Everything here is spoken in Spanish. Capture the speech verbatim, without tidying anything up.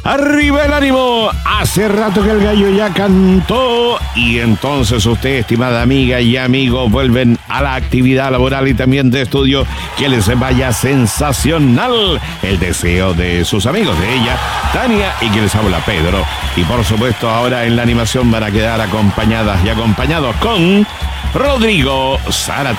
Arriba el ánimo. Hace rato que el gallo ya cantó y entonces usted, estimada amiga y amigo, vuelven a la actividad laboral y también de estudio. Que les vaya sensacional. El deseo de sus amigos, de ella, Tania, y que les habla Pedro. Y por supuesto ahora en la animación van a quedar acompañadas y acompañados con Rodrigo Zárate.